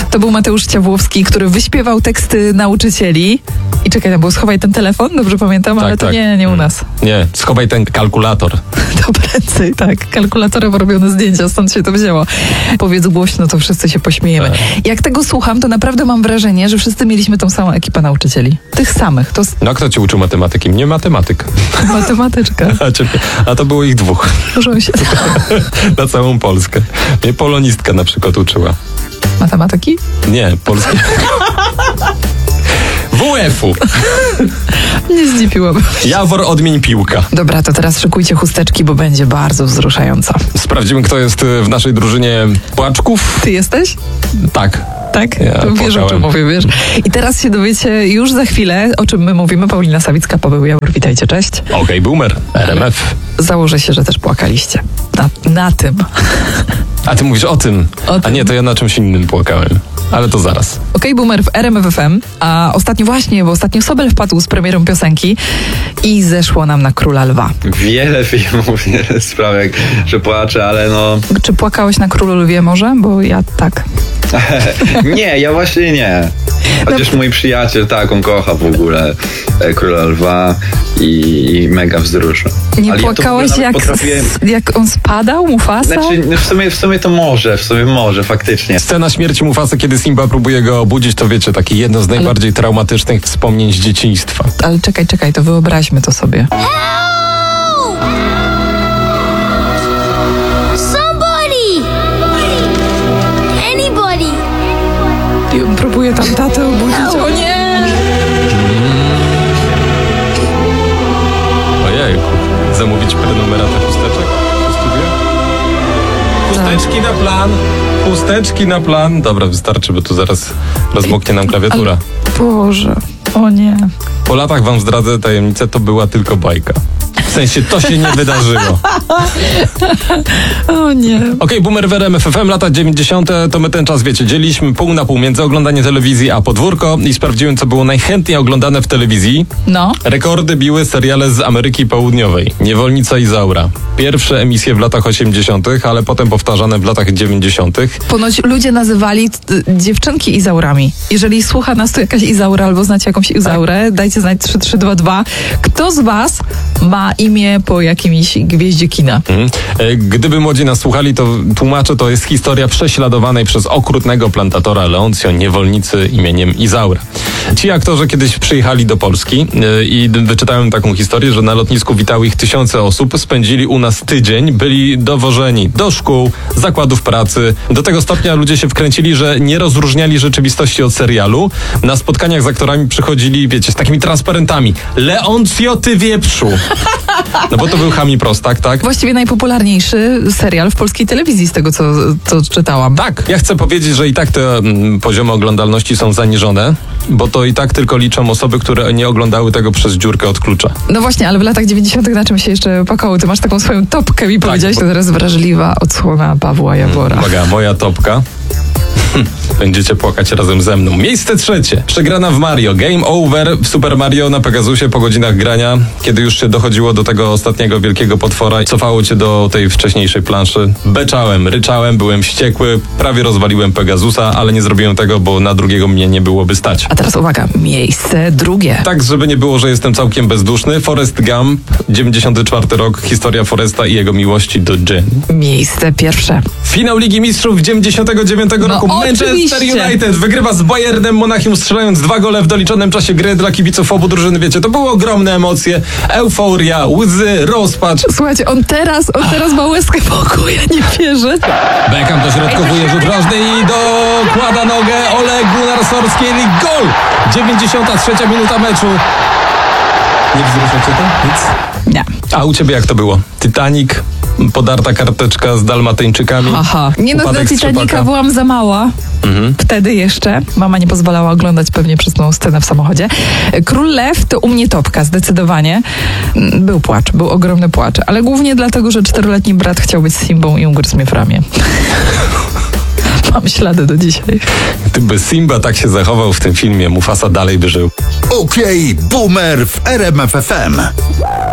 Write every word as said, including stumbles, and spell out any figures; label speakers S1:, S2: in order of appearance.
S1: To był Mateusz Ciawłowski, który wyśpiewał teksty nauczycieli. I czekaj, tam było schowaj ten telefon, dobrze pamiętam,
S2: tak,
S1: ale to
S2: tak.
S1: nie, nie u nas.
S2: Nie, schowaj ten kalkulator.
S1: To prędzej, tak. Kalkulatorem robione zdjęcia, stąd się to wzięło. Powiedz głośno, to wszyscy się pośmiejemy.
S2: Tak.
S1: Jak tego słucham, to naprawdę mam wrażenie, że wszyscy mieliśmy tą samą ekipę nauczycieli. Tych samych. To s-
S2: No a kto cię uczył matematyki? Mnie matematyk.
S1: matematyczka.
S2: A, ciebie, a to było ich dwóch.
S1: Muszą się...
S2: Na całą Polskę. Mnie polonistka na przykład uczyła.
S1: Matematyki?
S2: Nie, polski. W F-u.
S1: Nie zdziwiłabym.
S2: Jawor, odmień piłka.
S1: Dobra, to teraz szykujcie chusteczki, bo będzie bardzo wzruszająco.
S2: Sprawdzimy, kto jest w naszej drużynie płaczków.
S1: Ty jesteś?
S2: Tak.
S1: Tak?
S2: Ja
S1: to wiesz, o czym
S2: płakałem.
S1: mówię, wiesz? I teraz się dowiecie już za chwilę, o czym my mówimy. Paulina Sawicka, Paweł Jawor, witajcie, cześć.
S2: Okej, okay, boomer. R M F.
S1: Założę się, że też płakaliście. Na, na tym.
S2: A ty mówisz o tym.
S1: O
S2: A
S1: tym.
S2: nie, to ja na czymś innym płakałem. Ale to zaraz.
S1: Okej, Boomer w R M F F M, a ostatnio właśnie, bo ostatnio Sobel wpadł z premierą piosenki i zeszło nam na Króla Lwa.
S3: Wiele filmów, wiele sprawek, że płaczę, ale no...
S1: Czy płakałeś na Królu Lwie może? Bo ja tak.
S3: Nie, ja właśnie nie. Chociaż mój przyjaciel, tak, on kocha w ogóle e, Króla Lwa i, i mega wzrusza.
S1: Nie
S3: Ale
S1: płakałeś
S3: ja to
S1: jak,
S3: potrafiłem...
S1: s- jak on spadał, Mufasa?
S3: Znaczy, no w sumie, w sumie to może, w sumie może, faktycznie.
S2: Scena śmierci Mufasy, kiedy Simba próbuje go obudzić, to wiecie, takie jedno z najbardziej traumatycznych wspomnień z dzieciństwa.
S1: Ale czekaj, czekaj, to wyobraźmy to sobie.
S4: Somebody! Anybody!
S1: I on próbuje tam tatę obudzić. O nie!
S2: Ojejku. Zamówić prenumeratę chusteczek do studia? Chusteczki na plan. Chusteczki na plan. Dobra, wystarczy, bo tu zaraz rozmoknie nam klawiatura.
S1: Ale, Boże, o nie.
S2: Po latach wam zdradzę tajemnicę, to była tylko bajka. W sensie, to się nie wydarzyło.
S1: O nie.
S2: Okej, okay, Boomer w R M F F M, lata dziewięćdziesiąte, to my ten czas, wiecie, dzieliśmy pół na pół między oglądanie telewizji a podwórko i sprawdziłem, co było najchętniej oglądane w telewizji.
S1: No.
S2: Rekordy biły seriale z Ameryki Południowej. Niewolnica Izaura. Pierwsze emisje w latach osiemdziesiątych, ale potem powtarzane w latach dziewięćdziesiątych.
S1: Ponoć ludzie nazywali t- dziewczynki Izaurami. Jeżeli słucha nas tu jakaś Izaura albo znacie jakąś Izaurę, tak. Dajcie znać trzy trzy dwa dwa. Kto z was ma imię po jakimś gwieździe kina?
S2: Mhm. E, Gdyby młodzi nas słuchali, to tłumaczę, to jest historia prześladowanej przez okrutnego plantatora Leoncio niewolnicy imieniem Izaura. Ci aktorzy kiedyś przyjechali do Polski e, i wyczytałem taką historię, że na lotnisku witały ich tysiące osób, spędzili u nas tydzień, byli dowożeni do szkół, zakładów pracy. Do tego stopnia ludzie się wkręcili, że nie rozróżniali rzeczywistości od serialu. Na spotkaniach z aktorami przychodzili, wiecie, z takimi transparentami. Leoncio, ty wieprzu! No bo to był Chami Prostak, tak?
S1: Właściwie najpopularniejszy serial w polskiej telewizji, z tego co, co czytałam.
S2: Tak, ja chcę powiedzieć, że i tak te mm, poziomy oglądalności są zaniżone, bo to i tak tylko liczą osoby, które nie oglądały tego przez dziurkę od klucza.
S1: No właśnie, ale w latach dziewięćdziesiątych na czym się jeszcze pakało? Ty masz taką swoją topkę, mi powiedziałeś,
S2: bo-
S1: to teraz wrażliwa odsłona Pawła Jawora.
S2: Uwaga, moja topka. Będziecie płakać razem ze mną. Miejsce trzecie. Przegrana w Mario. Game over w Super Mario na Pegasusie po godzinach grania. Kiedy już się dochodziło do tego ostatniego wielkiego potwora i cofało cię do tej wcześniejszej planszy. Beczałem, ryczałem, byłem wściekły, prawie rozwaliłem Pegasusa, ale nie zrobiłem tego, bo na drugiego mnie nie byłoby stać.
S1: A teraz uwaga, miejsce drugie.
S2: Tak, żeby nie było, że jestem całkiem bezduszny. Forrest Gump, dziewięćdziesiąty czwarty rok, historia Forresta i jego miłości do Jen.
S1: Miejsce pierwsze.
S2: Finał Ligi Mistrzów dziewięćdziesiątego dziewiątego
S1: No
S2: roku. Manchester
S1: oczywiście.
S2: United wygrywa z Bayernem Monachium, strzelając dwa gole w doliczonym czasie gry dla kibiców obu drużyn. Wiecie, to były ogromne emocje, euforia, łzy, rozpacz.
S1: Słuchajcie, on teraz, on teraz ma łezkę wokół, ja nie wierzę.
S2: Beckham dośrodkowuje rzut rożny i dokłada nogę. Ole Gunnar Solskjaer i gol! dziewięćdziesiąta trzecia minuta meczu. Nie wzruszacie to? Nic?
S1: Nie.
S2: A u ciebie jak to było? Titanic, podarta karteczka z Dalmatyńczykami.
S1: Aha. Nie no, dla
S2: upadek
S1: Titanica
S2: strzepaka.
S1: byłam za mała.
S2: Mhm.
S1: Wtedy jeszcze. Mama nie pozwalała oglądać pewnie przez tą scenę w samochodzie. Król Lew to u mnie topka, zdecydowanie. Był płacz, był ogromny płacz. Ale głównie dlatego, że czteroletni brat chciał być Simbą i ugryzł mnie w ramię. Mam ślady do dzisiaj.
S2: Gdyby Simba tak się zachował w tym filmie, Mufasa dalej by żył.
S5: Okej, Boomer w R M F F M.